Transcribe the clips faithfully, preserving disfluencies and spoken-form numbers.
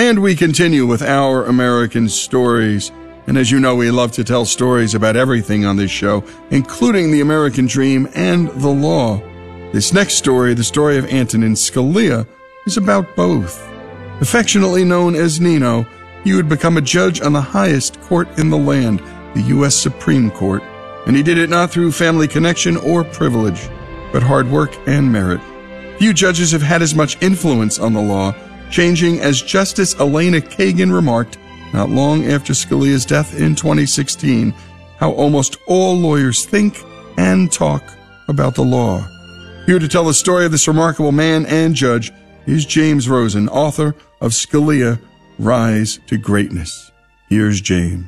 And we continue with Our American Stories. And as you know, we love to tell stories about everything on this show, including the American dream and the law. This next story, the story of Antonin Scalia, is about both. Affectionately known as Nino, he would become a judge on the highest court in the land, the U S Supreme Court. And he did it not through family connection or privilege, but hard work and merit. Few judges have had as much influence on the law, changing as Justice Elena Kagan remarked not long after Scalia's death in twenty sixteen, how almost all lawyers think and talk about the law. Here to tell the story of this remarkable man and judge is James Rosen, author of Scalia, Rise to Greatness. Here's James.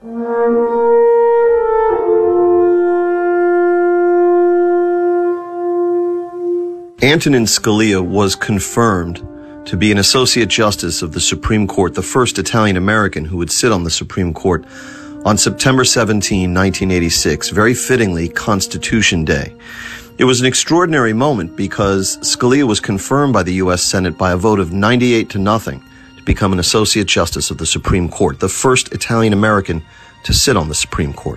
Antonin Scalia was confirmed to be an Associate Justice of the Supreme Court, the first Italian-American who would sit on the Supreme Court, on September seventeenth, nineteen eighty-six, very fittingly Constitution Day. It was an extraordinary moment because Scalia was confirmed by the U S Senate by a vote of ninety-eight to nothing to become an Associate Justice of the Supreme Court, the first Italian-American to sit on the Supreme Court.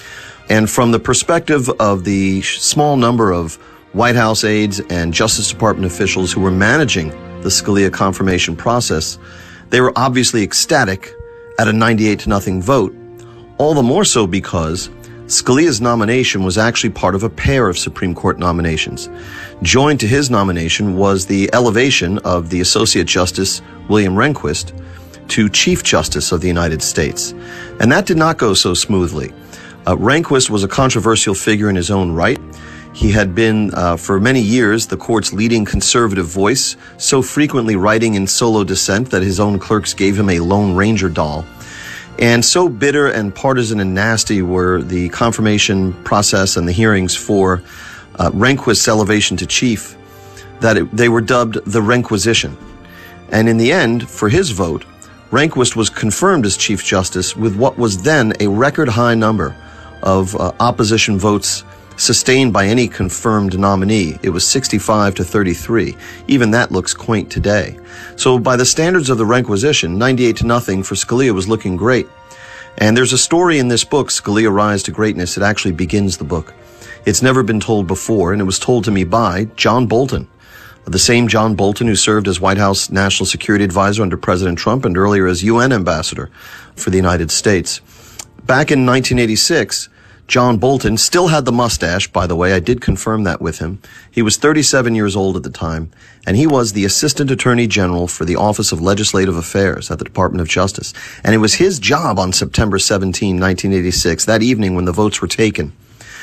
And from the perspective of the small number of White House aides and Justice Department officials who were managing the Scalia confirmation process, they were obviously ecstatic at a ninety-eight to nothing vote, all the more so because Scalia's nomination was actually part of a pair of Supreme Court nominations. Joined to his nomination was the elevation of the Associate Justice William Rehnquist to Chief Justice of the United States. And that did not go so smoothly. Uh, Rehnquist was a controversial figure in his own right. He had been, uh, for many years, the court's leading conservative voice, so frequently writing in solo dissent that his own clerks gave him a Lone Ranger doll. And so bitter and partisan and nasty were the confirmation process and the hearings for uh, Rehnquist's elevation to chief that it, they were dubbed the Rehnquisition. And in the end, for his vote, Rehnquist was confirmed as Chief Justice with what was then a record high number of uh, opposition votes sustained by any confirmed nominee. It was sixty-five to thirty-three. Even that looks quaint today. So by the standards of the Rehnquisition, ninety-eight to nothing for Scalia was looking great. And there's a story in this book, Scalia, Rise to Greatness. It actually begins the book. It's never been told before, and it was told to me by John Bolton, the same John Bolton who served as White House National Security Advisor under President Trump and earlier as U N Ambassador for the United States. Back in nineteen eighty-six, John Bolton still had the mustache, by the way. I did confirm that with him. He was thirty-seven years old at the time, and he was the Assistant Attorney General for the Office of Legislative Affairs at the Department of Justice. And it was his job on September seventeenth, nineteen eighty-six, that evening when the votes were taken,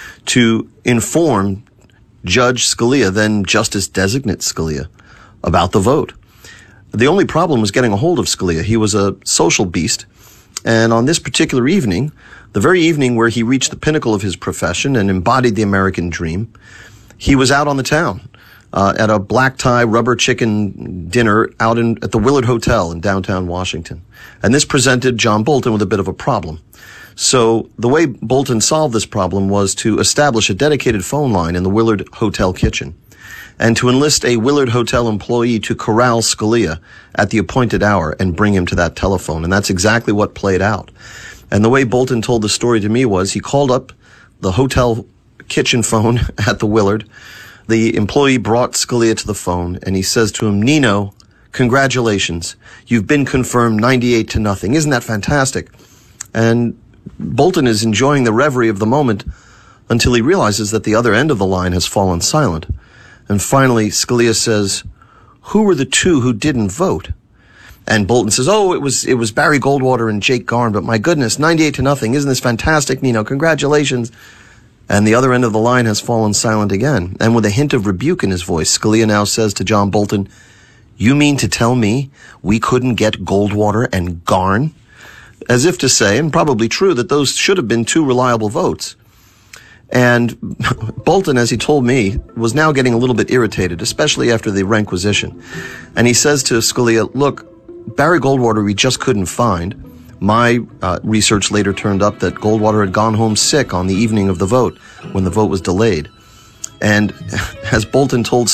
to inform Judge Scalia, then Justice Designate Scalia, about the vote. The only problem was getting a hold of Scalia. He was a social beast, and on this particular evening, the very evening where he reached the pinnacle of his profession and embodied the American dream, he was out on the town uh, at a black tie rubber chicken dinner out in, at the Willard Hotel in downtown Washington. And this presented John Bolton with a bit of a problem. So the way Bolton solved this problem was to establish a dedicated phone line in the Willard Hotel kitchen and to enlist a Willard Hotel employee to corral Scalia at the appointed hour and bring him to that telephone. And that's exactly what played out. And the way Bolton told the story to me was he called up the hotel kitchen phone at the Willard. The employee brought Scalia to the phone, and he says to him, "Nino, congratulations. You've been confirmed ninety-eight to nothing. Isn't that fantastic?" And Bolton is enjoying the reverie of the moment until he realizes that the other end of the line has fallen silent. And finally, Scalia says, "Who were the two who didn't vote?" And Bolton says, "Oh, it was it was Barry Goldwater and Jake Garn, but my goodness, ninety-eight to nothing. Isn't this fantastic, Nino? Congratulations." And the other end of the line has fallen silent again. And with a hint of rebuke in his voice, Scalia now says to John Bolton, "You mean to tell me we couldn't get Goldwater and Garn?" As if to say, and probably true, that those should have been two reliable votes. And Bolton, as he told me, was now getting a little bit irritated, especially after the Rehnquisition. And he says to Scalia, "Look, Barry Goldwater we just couldn't find. My uh, research later turned up that Goldwater had gone home sick on the evening of the vote when the vote was delayed." And as Bolton told